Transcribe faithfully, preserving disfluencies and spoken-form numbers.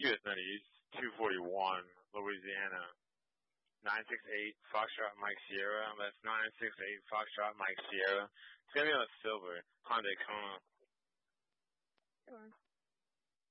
U S ninety-eight, two forty-one, Louisiana. nine six eight, Foxtrot Mike Sierra. That's nine six eight, Foxtrot Mike Sierra. It's going to be on a silver Hyundai Kona. Sure.